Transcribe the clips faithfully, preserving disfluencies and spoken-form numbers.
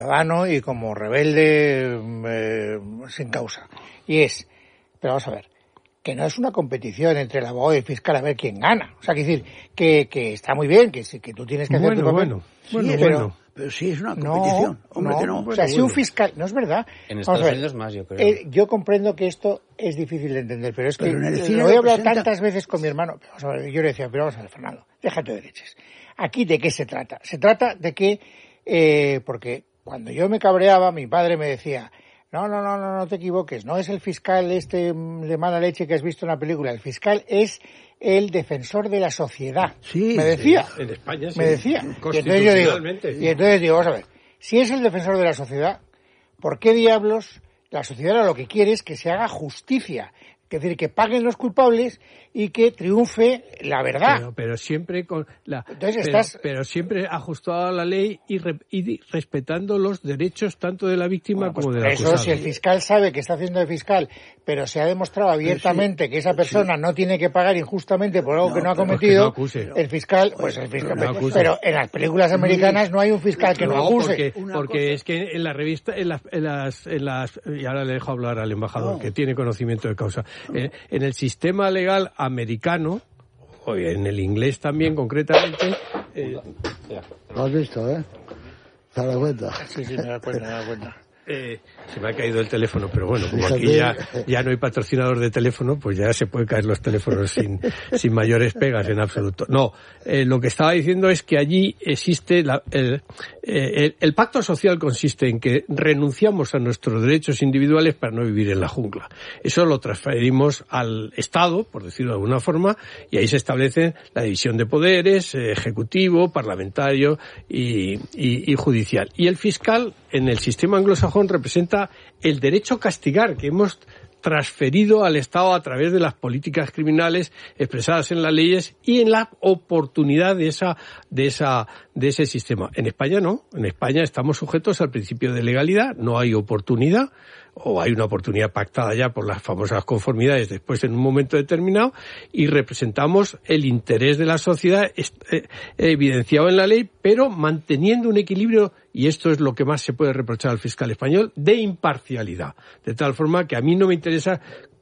ciudadano y como rebelde eh, sin causa. Y es, pero vamos a ver, que no es una competición entre el abogado y el fiscal a ver quién gana. O sea, que decir, que, que está muy bien, que, que tú tienes que hacer bueno, tu papel. Bueno, sí, bueno, pero, bueno. Pero sí es una competición. No, Hombre, no. que no. O sea, Bueno, si un fiscal... No es verdad. En Vamos Estados a ver, Unidos más, yo creo. Eh, yo comprendo que esto es difícil de entender, pero es que Pero en el cine lo he lo hablado presenta- tantas veces con mi hermano. Pero vamos a ver, yo le decía, pero vamos a ver, Fernando, déjate de leches. Aquí, ¿de qué se trata? Se trata de que... Eh, porque cuando yo me cabreaba, mi padre me decía... No, no, no, no, no te equivoques. No es el fiscal este de mala leche que has visto en la película. El fiscal es el defensor de la sociedad. Sí, me decía. En España sí. Me decía. Y entonces yo digo, Constitucionalmente. y entonces digo, vamos a ver. Si es el defensor de la sociedad, ¿por qué diablos la sociedad lo que quiere es que se haga justicia? Es decir, que paguen los culpables y que triunfe la verdad. Pero, pero siempre con la, Entonces pero, estás... pero siempre ajustado a la ley y, re, y respetando los derechos tanto de la víctima Bueno, pues como por del eso, acusado. si el fiscal sabe que está haciendo de fiscal, pero se ha demostrado abiertamente sí, que esa persona sí. no tiene que pagar injustamente por algo No, que no ha pero cometido, pues que no acuse. el fiscal, pues el fiscal, no acuse. pero en las películas americanas no hay un fiscal que no, No, acuse. porque, Una porque cosa- es que en la revista, en las, en las, en las, y ahora le dejo hablar al embajador, No. que tiene conocimiento de causa. En, en el sistema legal americano, o en el inglés también concretamente, eh, Lo has visto, ¿eh? ¿Te das cuenta? Sí, sí, me da cuenta, me da cuenta. Eh, se me ha caído el teléfono, pero bueno, como Fíjate. aquí ya, ya no hay patrocinador de teléfono, pues ya se pueden caer los teléfonos sin, sin mayores pegas en absoluto. No, eh, lo que estaba diciendo es que allí existe la, el, el, el pacto social consiste en que renunciamos a nuestros derechos individuales para no vivir en la jungla. Eso lo transferimos al Estado, por decirlo de alguna forma, y ahí se establece la división de poderes, eh, ejecutivo, parlamentario y, y, y judicial. Y el fiscal, en el sistema anglosajón, representa el derecho a castigar que hemos transferido al Estado a través de las políticas criminales expresadas en las leyes y en la oportunidad de esa de esa de ese sistema. En España no, en España estamos sujetos al principio de legalidad, no hay oportunidad, o hay una oportunidad pactada ya por las famosas conformidades después en un momento determinado, y representamos el interés de la sociedad eh, evidenciado en la ley, pero manteniendo un equilibrio, y esto es lo que más se puede reprochar al fiscal español, de imparcialidad. De tal forma que a mí no me interesa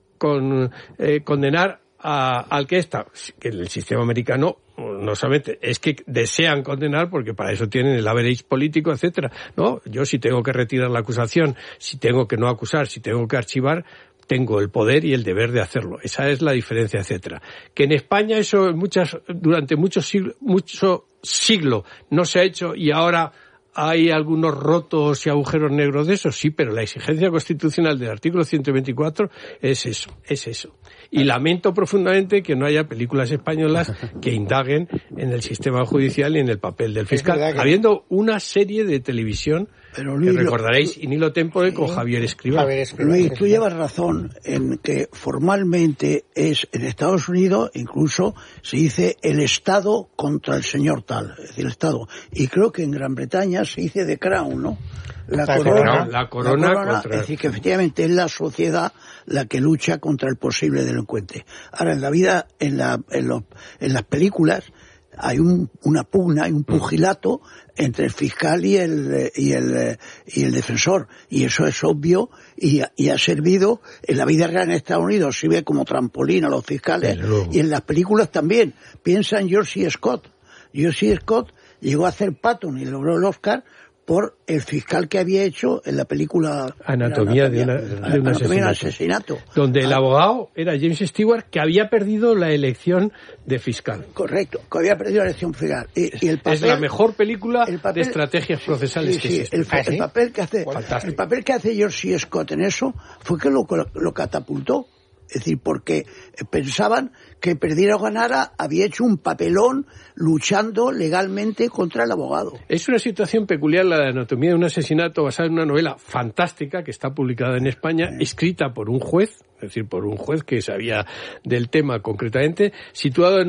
con, eh, condenar a, al que está, que en el sistema americano no solamente es que desean condenar porque para eso tienen el average político, etcétera. No, yo si tengo que retirar la acusación, si tengo que no acusar, si tengo que archivar, tengo el poder y el deber de hacerlo. Esa es la diferencia, etcétera. Que en España eso muchas durante muchos siglos mucho siglo no se ha hecho y ahora hay algunos rotos y agujeros negros de eso, sí, pero la exigencia constitucional del artículo ciento veinticuatro es eso, es eso. Y lamento profundamente que no haya películas españolas que indaguen en el sistema judicial y en el papel del fiscal, que... habiendo una serie de televisión Pero, Luis, que recordaréis, lo... in illo tempore, con Javier Escrivá. Javier Escrivá. Luis, tú llevas razón en que formalmente es en Estados Unidos incluso se dice el Estado contra el señor tal, es decir, el Estado. Y creo que en Gran Bretaña se dice The Crown, ¿no? La, la corona, corona, la corona, la corona contra... es decir, que efectivamente es la sociedad la que lucha contra el posible delincuente. Ahora, en la vida, en, la, en, los, en las películas, hay un, una pugna, hay un pugilato entre el fiscal y el, y el, y el defensor. Y eso es obvio y, y ha servido, en la vida real en Estados Unidos sirve como trampolín a los fiscales. Y en las películas también. Piensa en George C. Scott. George C. Scott llegó a hacer Patton y logró el Oscar por el fiscal que había hecho en la película Anatomía, de, una, de un Anatomía asesinato, de un asesinato. Donde el ah, abogado era James Stewart, que había perdido la elección de fiscal. Correcto, que había perdido la elección fiscal. Y, y el papel, es la mejor película papel, de estrategias procesales sí, que sí, existe. el, el papel que hace Fantástico. el papel que hace George C. Scott en eso fue que lo, lo catapultó. Es decir, porque pensaban que perdiera o ganara había hecho un papelón luchando legalmente contra el abogado. Es una situación peculiar la de Anatomía de un asesinato, basada en una novela fantástica que está publicada en España, sí. escrita por un juez, es decir, por un juez que sabía del tema concretamente, situado en un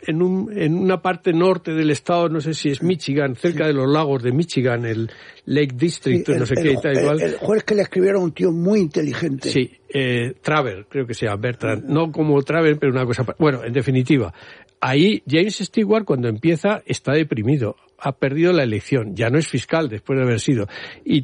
en, un, en una parte norte del estado, no sé si es Michigan, cerca sí. de los lagos de Michigan, el Lake District, sí, el, no sé el, qué y tal el, igual. El juez que le escribieron un tío muy inteligente. Sí, eh, Traver, creo que se llama, Bertrand. No como Traver, pero una cosa... Bueno, en definitiva, ahí James Stewart, cuando empieza, está deprimido. Ha perdido la elección. Ya no es fiscal después de haber sido. Y